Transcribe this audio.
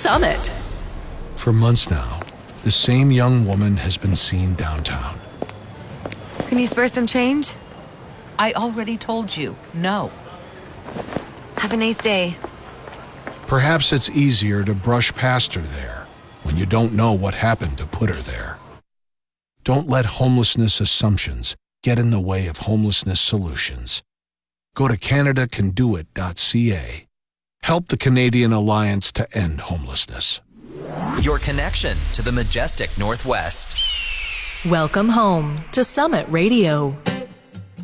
Summit. For months now, the same young woman has been seen downtown. Can you spare some change? I already told you, no. Have a nice day. Perhaps it's easier to brush past her there when you don't know what happened to put her there. Don't let homelessness assumptions get in the way of homelessness solutions. Go to CanadaCanDoIt.ca. Help the Canadian Alliance to End Homelessness. Your connection to the majestic Northwest. Welcome home to Summit Radio.